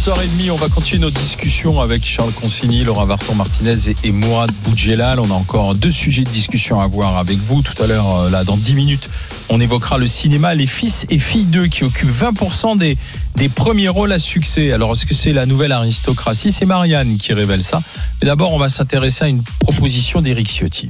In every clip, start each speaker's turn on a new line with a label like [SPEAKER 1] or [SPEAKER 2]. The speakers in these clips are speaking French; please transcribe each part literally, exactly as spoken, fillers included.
[SPEAKER 1] onze heures trente, on va continuer notre discussion avec Charles Consigny, Laura Varton-Martinez et, et Mourad Boudjelal. On a encore deux sujets de discussion à voir avec vous. Tout à l'heure, là, dans dix minutes, on évoquera le cinéma, les fils et filles d'eux qui occupent vingt pour cent des, des premiers rôles à succès. Alors, est-ce que c'est la nouvelle aristocratie ? C'est Marianne qui révèle ça. Mais d'abord, on va s'intéresser à une proposition d'Éric Ciotti.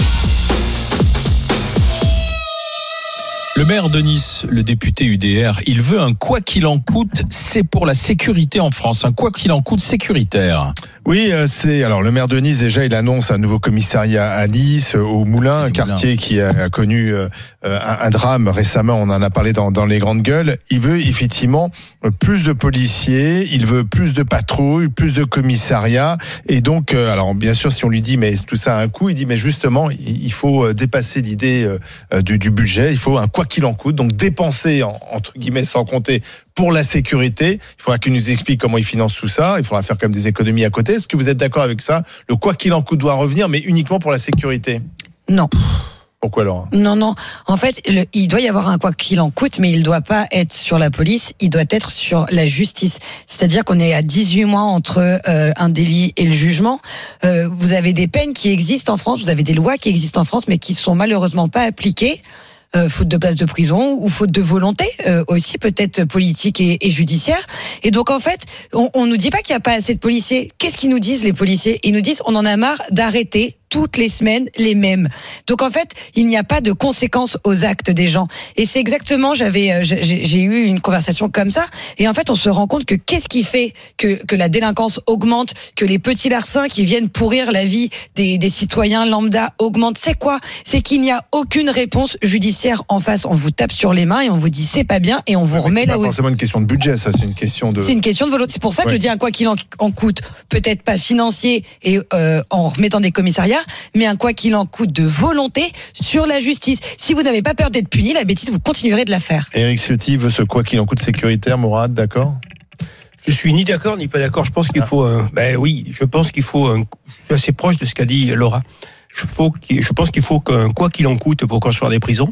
[SPEAKER 1] Le maire de Nice, le député U D R, il veut un quoi qu'il en coûte, c'est pour la sécurité en France, un quoi qu'il en coûte sécuritaire.
[SPEAKER 2] Oui, c'est alors le maire de Nice déjà, il annonce un nouveau commissariat à Nice, au Moulin, un quartier qui a connu euh, un, un drame récemment. On en a parlé dans, dans les grandes gueules. Il veut effectivement plus de policiers, il veut plus de patrouilles, plus de commissariats. Et donc, euh, alors bien sûr, si on lui dit mais tout ça a un coût, il dit mais justement, il faut dépasser l'idée euh, du, du budget. Il faut un quoi qu'il en coûte, donc dépenser en, entre guillemets sans compter pour la sécurité. Il faudra qu'il nous explique comment il finance tout ça. Il faudra faire quand même des économies à côté. Est-ce que vous êtes d'accord avec ça ? Le quoi qu'il en coûte doit revenir, mais uniquement pour la sécurité ?
[SPEAKER 3] Non.
[SPEAKER 2] Pourquoi, Laura ?
[SPEAKER 3] Non, non. En fait, le, il doit y avoir un quoi qu'il en coûte, mais il ne doit pas être sur la police, il doit être sur la justice. C'est-à-dire qu'on est à dix-huit mois entre euh, un délit et le jugement. Euh, vous avez des peines qui existent en France, vous avez des lois qui existent en France, mais qui ne sont malheureusement pas appliquées. Euh, faute de place de prison ou faute de volonté euh, aussi peut-être politique et, et judiciaire. Et donc en fait, on, on nous dit pas qu'il y a pas assez de policiers. Qu'est-ce qu'ils nous disent les policiers ? Ils nous disent on en a marre d'arrêter toutes les semaines les mêmes. Donc en fait, il n'y a pas de conséquences aux actes des gens. Et c'est exactement, j'avais, j'ai, j'ai eu une conversation comme ça. Et en fait, on se rend compte que qu'est-ce qui fait que que la délinquance augmente, que les petits larcins qui viennent pourrir la vie des, des citoyens lambda augmentent. C'est quoi ? C'est qu'il n'y a aucune réponse judiciaire en face. On vous tape sur les mains et on vous dit c'est pas bien et on vous ouais, remet là où.
[SPEAKER 2] C'est pas forcément une question de budget, ça. C'est une question de.
[SPEAKER 3] C'est une question de volonté. C'est pour ça que ouais. je dis un quoi qu'il en, en coûte, peut-être pas financier et euh, en remettant des commissariats, mais un quoi qu'il en coûte de volonté sur la justice. Si vous n'avez pas peur d'être puni, la bêtise, vous continuerez de la faire.
[SPEAKER 2] Éric Ciotti veut ce quoi qu'il en coûte sécuritaire, Mourad, d'accord ?
[SPEAKER 4] Je suis ni d'accord ni pas d'accord. Je pense qu'il faut un, ben oui, je pense qu'il faut un, je suis assez proche de ce qu'a dit Laura. Je, faut je pense qu'il faut qu'un quoi qu'il en coûte pour construire des prisons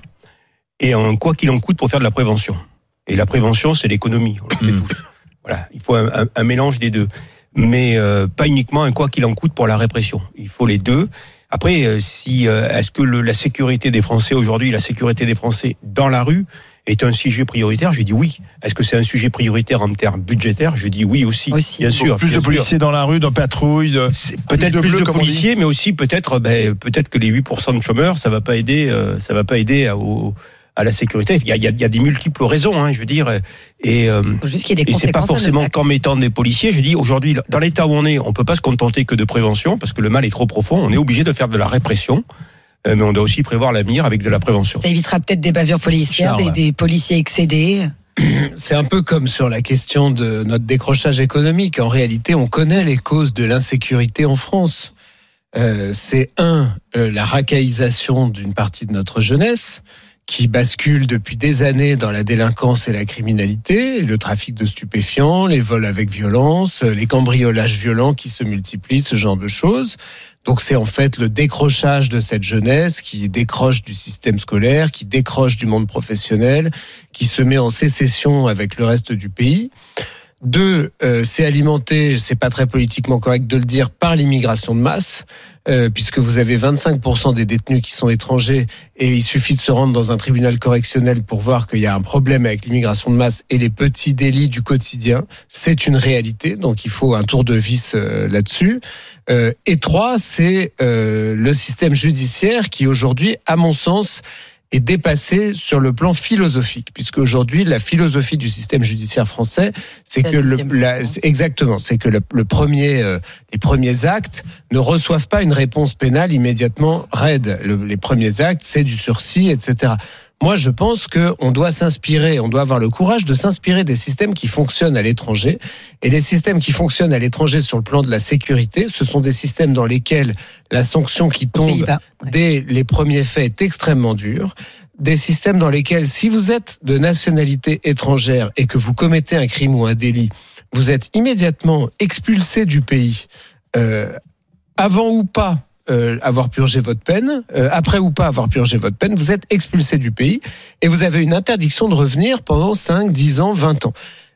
[SPEAKER 4] et un quoi qu'il en coûte pour faire de la prévention. Et la prévention, c'est l'économie. On le fait mmh. tous. Voilà. Il faut un, un, un mélange des deux. Mais euh, pas uniquement un quoi qu'il en coûte pour la répression. Il faut les deux. Après, euh, si euh, est-ce que le, la sécurité des Français aujourd'hui, la sécurité des Français dans la rue est un sujet prioritaire ? J'ai dit oui. Est-ce que c'est un sujet prioritaire en termes budgétaires ? Je dis oui aussi.
[SPEAKER 3] aussi.
[SPEAKER 4] Bien sûr.
[SPEAKER 2] Plus
[SPEAKER 4] bien
[SPEAKER 2] de policiers
[SPEAKER 4] sûr.
[SPEAKER 2] dans la rue, dans patrouille. De...
[SPEAKER 4] Peut-être plus de, plus de policiers, mais aussi peut-être, ben, peut-être que les huit pour cent de chômeurs, ça va pas aider, euh, ça va pas aider à, au, à la sécurité. Il y a, il y a, il y a des multiples raisons, hein, je veux dire. Et, euh,
[SPEAKER 3] Juste qu'il y ait des
[SPEAKER 4] et c'est pas forcément qu'en mettant des policiers. Je dis aujourd'hui, dans l'état où on est, on peut pas se contenter que de prévention parce que le mal est trop profond. On est obligé de faire de la répression. Mais on doit aussi prévoir l'avenir avec de la prévention.
[SPEAKER 3] Ça évitera peut-être des bavures policières, des, des policiers excédés.
[SPEAKER 5] C'est un peu comme sur la question de notre décrochage économique. En réalité, on connaît les causes de l'insécurité en France. Euh, c'est un, euh, la racaillisation d'une partie de notre jeunesse qui bascule depuis des années dans la délinquance et la criminalité, le trafic de stupéfiants, les vols avec violence, les cambriolages violents qui se multiplient, ce genre de choses. Donc c'est en fait le décrochage de cette jeunesse qui décroche du système scolaire, qui décroche du monde professionnel, qui se met en sécession avec le reste du pays. Deux, euh, c'est alimenté, c'est pas très politiquement correct de le dire, par l'immigration de masse, euh, puisque vous avez vingt-cinq pour cent des détenus qui sont étrangers et il suffit de se rendre dans un tribunal correctionnel pour voir qu'il y a un problème avec l'immigration de masse et les petits délits du quotidien. C'est une réalité, donc il faut un tour de vis euh, là-dessus. Euh, et trois, c'est euh, le système judiciaire qui aujourd'hui, à mon sens, est dépassé sur le plan philosophique, puisque aujourd'hui la philosophie du système judiciaire français, c'est que le, la, exactement, c'est que le, le premier, euh, les premiers actes ne reçoivent pas une réponse pénale immédiatement raide. Le, les premiers actes, c'est du sursis, et cetera. Moi, je pense que on doit s'inspirer, on doit avoir le courage de s'inspirer des systèmes qui fonctionnent à l'étranger. Et les systèmes qui fonctionnent à l'étranger sur le plan de la sécurité, ce sont des systèmes dans lesquels la sanction qui tombe dès les premiers faits est extrêmement dure. Des systèmes dans lesquels, si vous êtes de nationalité étrangère et que vous commettez un crime ou un délit, vous êtes immédiatement expulsé du pays, euh, avant ou pas Euh, avoir purgé votre peine, euh, après ou pas avoir purgé votre peine, vous êtes expulsé du pays et vous avez une interdiction de revenir pendant cinq, dix ans, vingt ans.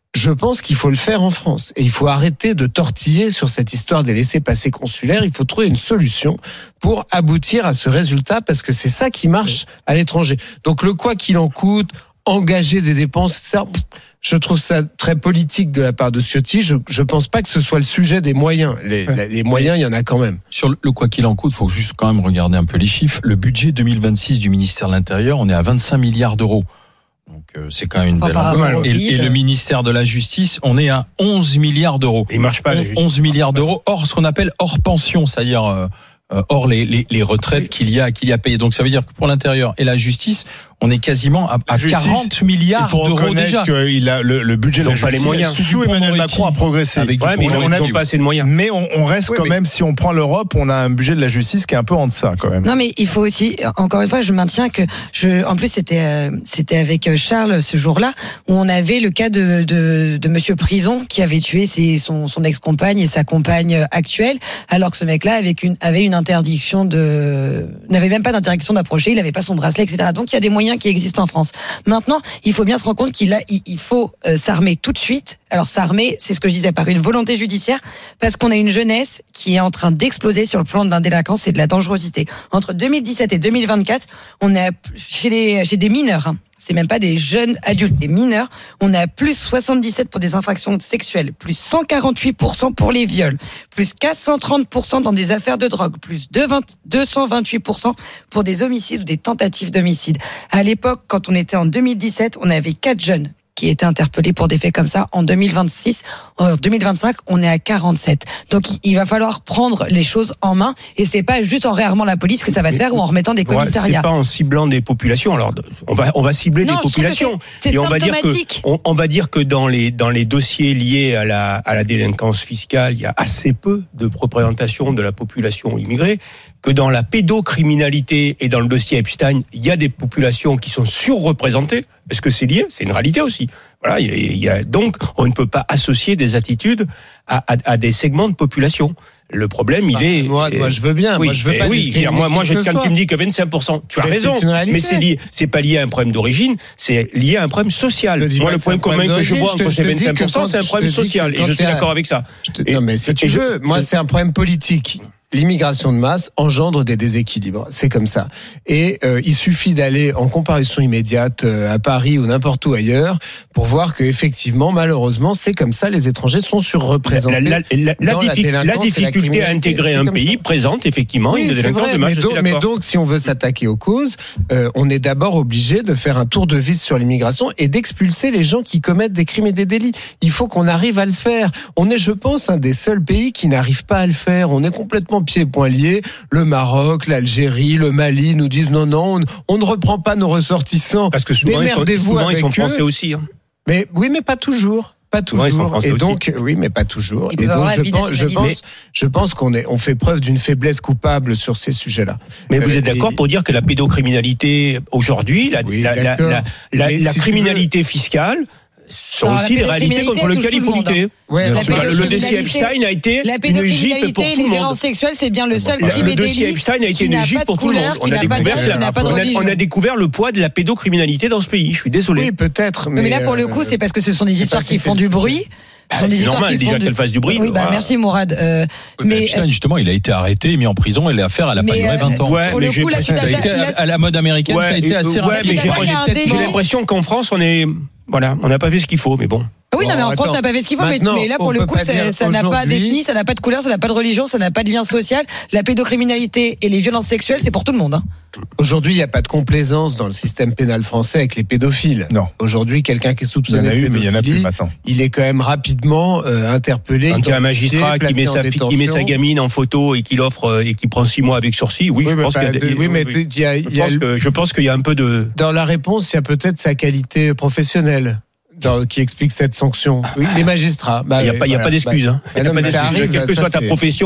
[SPEAKER 5] Je pense qu'il faut le faire en France. Et il faut arrêter de tortiller sur cette histoire des laissez-passer consulaires. Il faut trouver une solution pour aboutir à ce résultat, parce que c'est ça qui marche à l'étranger. Donc le quoi qu'il en coûte, engager des dépenses, et cetera, je trouve ça très politique de la part de Ciotti. Je ne pense pas que ce soit le sujet des moyens. Les, les moyens, il y en a quand même.
[SPEAKER 1] Sur le quoi qu'il en coûte, il faut juste quand même regarder un peu les chiffres. Le budget deux mille vingt-six du ministère de l'Intérieur, on est à vingt-cinq milliards d'euros. Donc euh, c'est quand même une
[SPEAKER 3] enfin,
[SPEAKER 1] belle enveloppe. Et, et le ministère de la Justice, on est à onze milliards d'euros.
[SPEAKER 4] Il marche pas.
[SPEAKER 1] onze milliards d'euros hors ce qu'on appelle hors pension, c'est-à-dire euh, hors les, les, les retraites oui. qu'il y a qu'il y a payées. Donc ça veut dire que pour l'intérieur et la justice, on est quasiment à, à
[SPEAKER 2] justice,
[SPEAKER 1] quarante milliards d'euros déjà.
[SPEAKER 2] Il a le, le budget de la
[SPEAKER 4] justice,
[SPEAKER 2] les moyens. Sous Emmanuel Macron a progressé.
[SPEAKER 4] Avec ouais, mais on n'a pas assez de moyens.
[SPEAKER 2] Mais on, on reste oui, quand mais... même, si on prend l'Europe, on a un budget de la justice qui est un peu en deçà quand même.
[SPEAKER 3] Non, mais il faut aussi, encore une fois, je maintiens que je, en plus c'était euh, c'était avec Charles ce jour-là où on avait le cas de de, de Monsieur Prison qui avait tué ses, son son ex-compagne et sa compagne actuelle, alors que ce mec-là avait une avait une interdiction de n'avait même pas d'interdiction d'approcher, il n'avait pas son bracelet, et cetera. Donc il y a des moyens qui existent en France. Maintenant, il faut bien se rendre compte qu'il a, il faut euh, s'armer tout de suite. Alors s'armer, c'est ce que je disais, par une volonté judiciaire, parce qu'on a une jeunesse qui est en train d'exploser sur le plan de la délinquance et de la dangerosité. Entre deux mille dix-sept et deux mille vingt-quatre, on a chez les chez des mineurs, hein, c'est même pas des jeunes adultes, des mineurs, on a plus soixante-dix-sept pour des infractions sexuelles, plus cent quarante-huit pour cent pour les viols, plus quatre cent trente pour cent dans des affaires de drogue, plus deux cent vingt-huit pour cent pour des homicides ou des tentatives d'homicide. À l'époque, quand on était en deux mille dix-sept, on avait quatre jeunes qui étaient interpellés pour des faits comme ça. En deux mille vingt-six, en deux mille vingt-cinq, on est à quarante-sept. Donc, il va falloir prendre les choses en main, et c'est pas juste en réarmant la police que ça va se faire ou en remettant des commissariats.
[SPEAKER 4] Ouais, c'est pas en ciblant des populations. Alors, on va, on va cibler non, des populations.
[SPEAKER 3] C'est, c'est
[SPEAKER 4] et on va dire que, on, on va dire que dans les, dans les dossiers liés à la, à la délinquance fiscale, il y a assez peu de représentation de la population immigrée. Que dans la pédocriminalité et dans le dossier Epstein, il y a des populations qui sont surreprésentées. Est-ce que c'est lié ? C'est une réalité aussi. Voilà, il y a, il y a, donc, on ne peut pas associer des attitudes à, à, à des segments de population. Le problème, il ah, est.
[SPEAKER 5] Moi, moi, je veux bien.
[SPEAKER 4] Oui,
[SPEAKER 5] moi, je veux pas
[SPEAKER 4] oui. Moi, moi, je, quand tu me dis que vingt-cinq pour cent, tu as mais raison. Mais c'est lié. C'est pas lié à un problème d'origine. C'est lié à un problème social. Moi, le point commun que je vois entre ces vingt-cinq pour cent, c'est un problème social. Et je suis d'accord avec ça.
[SPEAKER 5] Non, mais si tu veux, moi, c'est un problème politique. L'immigration de masse engendre des déséquilibres, c'est comme ça. Et euh, il suffit d'aller en comparaison immédiate euh, à Paris ou n'importe où ailleurs pour voir que effectivement, malheureusement, c'est comme ça. Les étrangers sont surreprésentés.
[SPEAKER 4] La, la, la, la,
[SPEAKER 5] dans
[SPEAKER 4] diffi-
[SPEAKER 5] la,
[SPEAKER 4] la difficulté à intégrer un pays ça. présente effectivement
[SPEAKER 5] oui,
[SPEAKER 4] une délinquance de masse.
[SPEAKER 5] Mais donc, mais donc, si on veut s'attaquer aux causes, euh, on est d'abord obligé de faire un tour de vis sur l'immigration et d'expulser les gens qui commettent des crimes et des délits. Il faut qu'on arrive à le faire. On est, je pense, un des seuls pays qui n'arrive pas à le faire. On est complètement pieds et poings liés. Le Maroc, l'Algérie, le Mali nous disent non, non, on, on ne reprend pas nos ressortissants.
[SPEAKER 4] Parce que souvent, ils sont, souvent, ils sont français aussi. Hein.
[SPEAKER 5] Mais oui, mais pas toujours. Pas toujours. Et donc, aussi. oui, mais pas toujours. Et donc, je pense, je pense, je pense qu'on est, on fait preuve d'une faiblesse coupable sur ces sujets-là.
[SPEAKER 4] Mais vous euh, êtes d'accord et... pour dire que la pédocriminalité aujourd'hui, la, oui, la, la, la, la, la si criminalité veux... fiscale, sont non, aussi des réalités contre lesquelles il faut lutter.
[SPEAKER 3] Ouais,
[SPEAKER 4] le dossier Epstein a été une gifle pour tout le monde.
[SPEAKER 3] Les violences sexuelles, c'est bien le seul crime et délit.
[SPEAKER 4] Le dossier Epstein a été une gifle pour tout le monde. On a découvert, on a découvert le poids de la pédocriminalité dans ce pays. Je suis désolé.
[SPEAKER 5] Oui, peut-être.
[SPEAKER 3] Mais, mais là, pour le coup, c'est parce que ce sont des histoires qui font du bruit.
[SPEAKER 4] Ah, c'est normal déjà qu'elle fasse du bruit.
[SPEAKER 3] Oui, bah, voilà. Merci Mourad. Euh,
[SPEAKER 1] oui, mais Epstein, justement, il a été arrêté et mis en prison et l'affaire, elle a pas duré vingt ans.
[SPEAKER 4] Ouais,
[SPEAKER 3] pour
[SPEAKER 4] mais
[SPEAKER 3] le coup, là,
[SPEAKER 1] ça a été à la mode américaine, ouais, ça a été assez
[SPEAKER 4] ouais, mais j'ai, j'ai l'impression qu'en France, on est, voilà, on n'a pas fait ce qu'il faut, mais bon.
[SPEAKER 3] Oui, bon, non, mais en France, on n'a pas fait ce qu'il faut, mais, mais là, pour le coup, ça, ça n'a pas d'ethnie, ça n'a pas de couleur, ça n'a pas de religion, ça n'a pas de lien social. La pédocriminalité et les violences sexuelles, c'est pour tout le monde. Hein.
[SPEAKER 5] Aujourd'hui, il n'y a pas de complaisance dans le système pénal français avec les pédophiles.
[SPEAKER 2] Non.
[SPEAKER 5] Aujourd'hui, quelqu'un qui est soupçonné de pédophilie, mais il y en a plus maintenant. Il est quand même rapidement euh, interpellé.
[SPEAKER 4] Quand il y a un magistrat qui met, sa, qui met sa gamine en photo et qui l'offre et qui prend six mois avec sursis, oui, oui je pense qu'il y a des, oui, mais oui, il y a, il y a, je, pense que, je pense qu'il y a un peu de.
[SPEAKER 5] Dans la réponse, il y a peut-être sa qualité professionnelle. Dans, qui explique cette sanction. Oui, les magistrats.
[SPEAKER 4] Bah, il n'y a, a, voilà, a pas d'excuse. Bah, hein. Il n'y a pas d'excuse. Quelle que soit ta profession.